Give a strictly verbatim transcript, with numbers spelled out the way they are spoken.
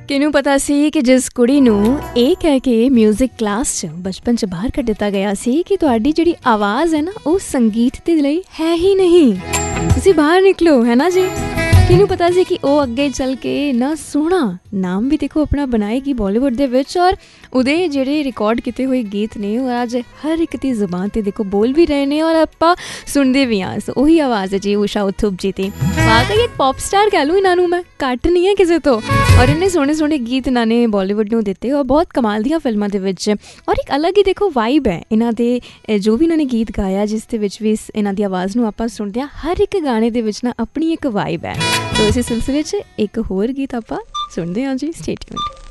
ਕਿਹਨੂੰ ਪਤਾ ਸੀ ਕਿ ਜਿਸ ਕੁੜੀ ਨੂੰ ਇਹ ਕਹਿ ਕੇ ਮਿਊਜ਼ਿਕ ਕਲਾਸ 'ਚ ਬਚਪਨ 'ਚ ਬਾਹਰ ਕੱਢ ਦਿੱਤਾ ਗਿਆ ਸੀ ਕਿ ਤੁਹਾਡੀ ਜਿਹੜੀ ਆਵਾਜ਼ ਹੈ ਨਾ ਉਹ ਸੰਗੀਤ ਦੇ ਲਈ ਹੈ ਹੀ ਨਹੀਂ, ਤੁਸੀਂ ਬਾਹਰ ਨਿਕਲੋ, ਹੈ ਨਾ ਜੀ। ਕਿਹਨੂੰ ਪਤਾ ਸੀ ਕਿ ਉਹ ਅੱਗੇ ਚੱਲ ਕੇ ਇੰਨਾ ਸੋਹਣਾ ਨਾਮ ਵੀ ਦੇਖੋ ਆਪਣਾ ਬਣਾਏਗੀ ਬਾਲੀਵੁੱਡ ਦੇ ਵਿੱਚ, ਔਰ ਉਹਦੇ ਜਿਹੜੇ ਰਿਕਾਰਡ ਕੀਤੇ ਹੋਏ ਗੀਤ ਨੇ ਉਹ ਅੱਜ ਹਰ ਇੱਕ ਦੀ ਜ਼ੁਬਾਨ 'ਤੇ ਦੇਖੋ ਬੋਲ ਵੀ ਰਹੇ ਨੇ ਔਰ ਆਪਾਂ ਸੁਣਦੇ ਵੀ ਹਾਂ। ਸੋ ਉਹੀ ਆਵਾਜ਼ ਹੈ ਜੀ ਊਸ਼ਾ ਉਥੁਪ ਜੀ ਦੀ। ਵਾਕਈ ਇੱਕ ਪੌਪ ਸਟਾਰ ਕਹਿ ਲੂੰ ਇਹਨਾਂ ਨੂੰ ਮੈਂ, ਘੱਟ ਨਹੀਂ ਹੈ ਕਿਸੇ ਤੋਂ। ਔਰ ਇੰਨੇ ਸੋਹਣੇ ਸੋਹਣੇ ਗੀਤ ਇਹਨਾਂ ਨੇ ਬਾਲੀਵੁੱਡ ਨੂੰ ਦਿੱਤੇ ਔਰ ਬਹੁਤ ਕਮਾਲ ਦੀਆਂ ਫਿਲਮਾਂ ਦੇ ਵਿੱਚ, ਔਰ ਇੱਕ ਅਲੱਗ ਹੀ ਦੇਖੋ ਵਾਈਬ ਹੈ ਇਹਨਾਂ ਦੇ ਜੋ ਵੀ ਇਹਨਾਂ ਨੇ ਗੀਤ ਗਾਇਆ, ਜਿਸ ਦੇ ਵਿੱਚ ਵੀ ਇਹਨਾਂ ਦੀ ਆਵਾਜ਼ ਨੂੰ ਆਪਾਂ ਸੁਣਦੇ ਹਾਂ। ਹਰ ਇੱਕ ਗਾਣੇ ਦੇ ਵਿੱਚ ਨਾ ਆਪਣੀ ਇੱਕ ਵਾਈਬ ਹੈ। ਤੋ ਇਸੇ ਸਿਲਸਿਲੇ 'ਚ ਇੱਕ ਹੋਰ ਗੀਤ ਆਪਾਂ ਸੁਣਦੇ ਹਾਂ ਜੀ, ਸਟੇ ਟਿਊਨਡ।